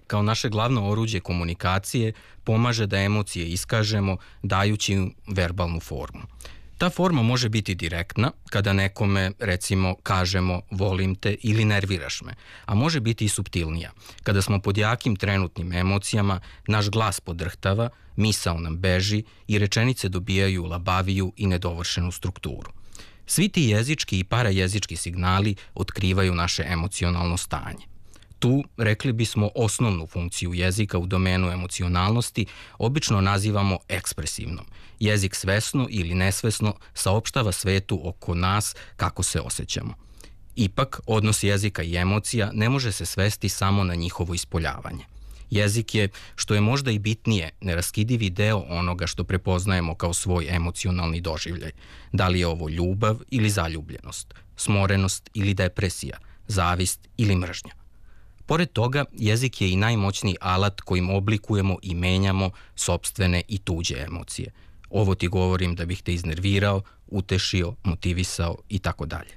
kao naše glavno oruđe komunikacije, pomaže da emocije iskažemo dajući im verbalnu formu. Ta forma može biti direktna, kada nekome, recimo, kažemo volim te ili nerviraš me, a može biti i suptilnija. Kada smo pod jakim trenutnim emocijama, naš glas podrhtava, misao nam beži i rečenice dobijaju labaviju i nedovršenu strukturu. Svi ti jezički i parajezički signali otkrivaju naše emocionalno stanje. Tu, rekli bismo, osnovnu funkciju jezika u domenu emocionalnosti obično nazivamo ekspresivnom. Jezik svesno ili nesvesno saopštava svetu oko nas kako se osjećamo. Ipak, odnos jezika i emocija ne može se svesti samo na njihovo ispoljavanje. Jezik je, što je možda i bitnije, neraskidivi deo onoga što prepoznajemo kao svoj emocionalni doživljaj. Da li je ovo ljubav ili zaljubljenost, smorenost ili depresija, zavist ili mržnja. Pored toga, jezik je i najmoćniji alat kojim oblikujemo i menjamo sopstvene i tuđe emocije. Ovo ti govorim da bih te iznervirao, utešio, motivisao i tako dalje.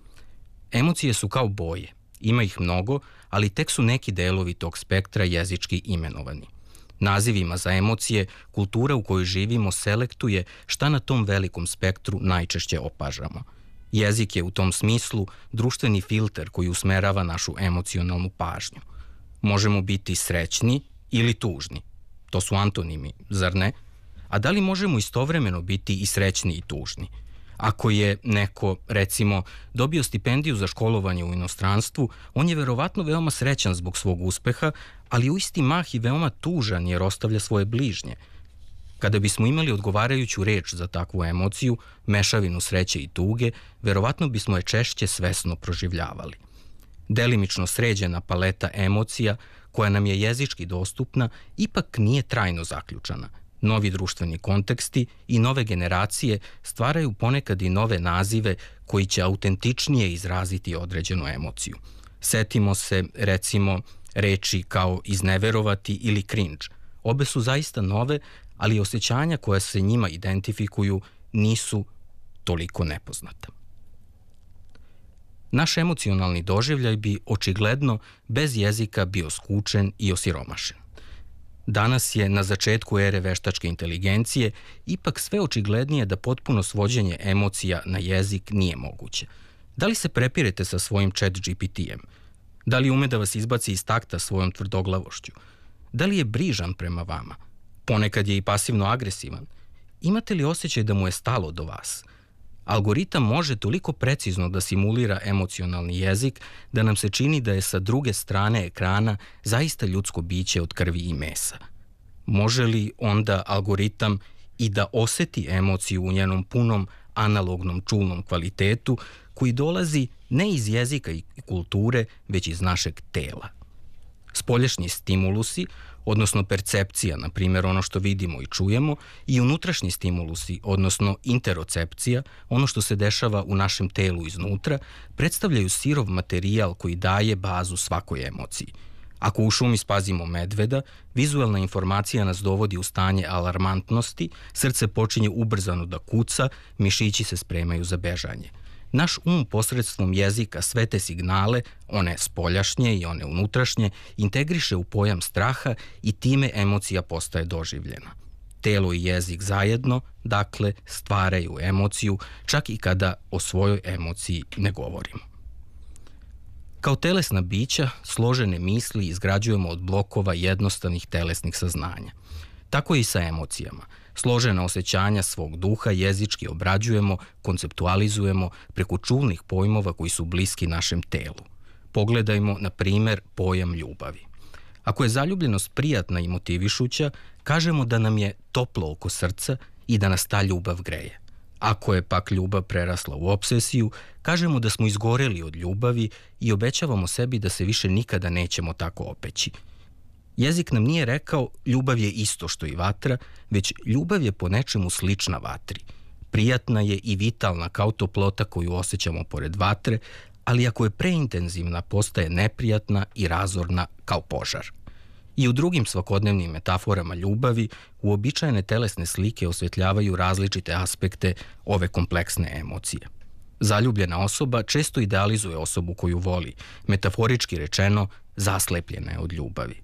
Emocije su kao boje. Ima ih mnogo, ali tek su neki delovi tog spektra jezički imenovani. Nazivima za emocije kultura u kojoj živimo selektuje šta na tom velikom spektru najčešće opažamo. Jezik je u tom smislu društveni filter koji usmerava našu emocionalnu pažnju. Možemo biti srećni ili tužni. To su antonimi, zar ne? A da li možemo istovremeno biti i srećni i tužni? Ako je neko, recimo, dobio stipendiju za školovanje u inostranstvu, on je verovatno veoma srećan zbog svog uspeha, ali u isti mah i veoma tužan jer ostavlja svoje bližnje. Kada bismo imali odgovarajuću reč za takvu emociju, mešavinu sreće i tuge, verovatno bismo je češće svesno proživljavali. Delimično sređena paleta emocija, koja nam je jezički dostupna, ipak nije trajno zaključana. Novi društveni konteksti i nove generacije stvaraju ponekad i nove nazive koji će autentičnije izraziti određenu emociju. Setimo se, recimo, reči kao izneverovati ili cringe. Obe su zaista nove, ali osjećanja koja se njima identifikuju nisu toliko nepoznata. Naš emocionalni doživljaj bi očigledno bez jezika bio skučen i osiromašen. Danas je na začetku ere veštačke inteligencije ipak sve očiglednije da potpuno svođenje emocija na jezik nije moguće. Da li se prepirete sa svojim chat GPT-em? Da li ume da vas izbaci iz takta svojom tvrdoglavošću? Da li je brižan prema vama? Ponekad je i pasivno agresivan. Imate li osjećaj da mu je stalo do vas? Algoritam može toliko precizno da simulira emocionalni jezik da nam se čini da je sa druge strane ekrana zaista ljudsko biće od krvi i mesa. Može li onda algoritam i da oseti emociju u njenom punom analognom čulnom kvalitetu koji dolazi ne iz jezika i kulture, već iz našeg tela? Spoljašnji stimulusi, odnosno percepcija, na primjer ono što vidimo i čujemo, i unutrašnji stimulusi, odnosno interocepcija, ono što se dešava u našem telu iznutra, predstavljaju sirov materijal koji daje bazu svakoj emociji. Ako u šumi spazimo medveda, vizualna informacija nas dovodi u stanje alarmantnosti, srce počinje ubrzano da kuca, mišići se spremaju za bežanje. Naš posredstvom jezika sve te signale, one spoljašnje i one unutrašnje, integriše u pojam straha i time emocija postaje doživljena. Telo i jezik zajedno, dakle, stvaraju emociju, čak i kada o svojoj emociji ne govorimo. Kao telesna bića, složene misli izgrađujemo od blokova jednostavnih telesnih saznanja. Tako i sa emocijama. Složena osjećanja svog duha jezički obrađujemo, konceptualizujemo preko čulnih pojmova koji su bliski našem telu. Pogledajmo, na primer, pojam ljubavi. Ako je zaljubljenost prijatna i motivišuća, kažemo da nam je toplo oko srca i da nas ta ljubav greje. Ako je pak ljubav prerasla u obsesiju, kažemo da smo izgoreli od ljubavi i obećavamo sebi da se više nikada nećemo tako opeći. Jezik nam nije rekao ljubav je isto što i vatra, već ljubav je po nečemu slična vatri. Prijatna je i vitalna kao toplota koju osjećamo pored vatre, ali ako je preintenzivna, postaje neprijatna i razorna kao požar. I u drugim svakodnevnim metaforama ljubavi, uobičajene telesne slike osvetljavaju različite aspekte ove kompleksne emocije. Zaljubljena osoba često idealizuje osobu koju voli, metaforički rečeno, zaslepljena je od ljubavi.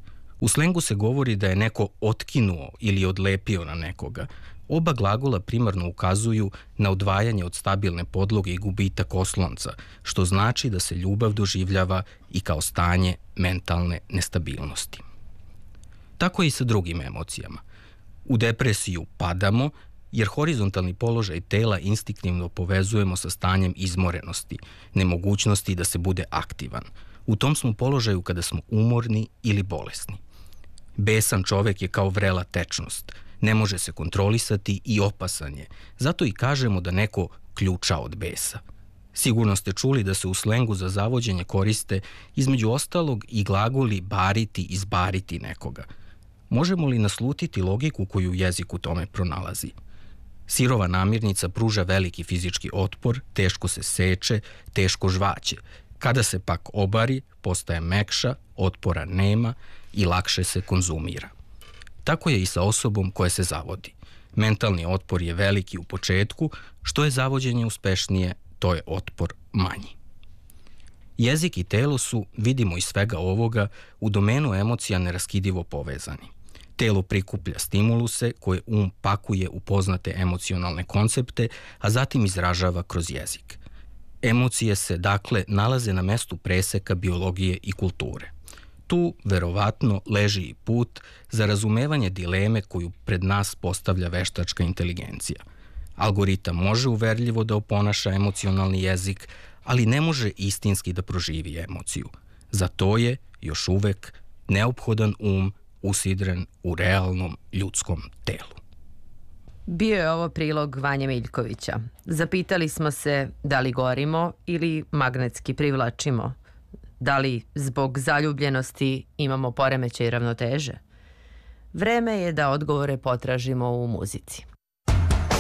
U slengu se govori da je neko otkinuo ili odlepio na nekoga. Oba glagola primarno ukazuju na odvajanje od stabilne podloge i gubitak oslonca, što znači da se ljubav doživljava i kao stanje mentalne nestabilnosti. Tako je i sa drugim emocijama. U depresiju padamo, jer horizontalni položaj tela instinktivno povezujemo sa stanjem izmorenosti, nemogućnosti da se bude aktivan. U tom smo položaju kada smo umorni ili bolesni. Besan čovek je kao vrela tečnost, ne može se kontrolisati i opasan je, zato i kažemo da neko ključa od besa. Sigurno ste čuli da se u slengu za zavođenje koriste između ostalog i glagoli bariti, izbariti nekoga. Možemo li naslutiti logiku koju jezik u tome pronalazi? Sirova namirnica pruža veliki fizički otpor, teško se seče, teško žvaće. Kada se pak obari, postaje mekša, otpora nema i lakše se konzumira. Tako je i sa osobom koja se zavodi. Mentalni otpor je veliki u početku, što je zavođenje uspešnije, to je otpor manji. Jezik i telo su, vidimo iz svega ovoga, u domenu emocija neraskidivo povezani. Telo prikuplja stimuluse koje pakuje u poznate emocionalne koncepte, a zatim izražava kroz jezik. Emocije se, dakle, nalaze na mestu preseka biologije i kulture. Tu, verovatno, leži i put za razumevanje dileme koju pred nas postavlja veštačka inteligencija. Algoritam može uverljivo da oponaša emocionalni jezik, ali ne može istinski da proživi emociju. Za to je, još uvek, neophodan usidren u realnom ljudskom telu. Bio je ovo prilog Vanje Miljkovića. Zapitali smo se da li gorimo ili magnetski privlačimo. Da li zbog zaljubljenosti imamo poremećaj ravnoteže? Vreme je da odgovore potražimo u muzici.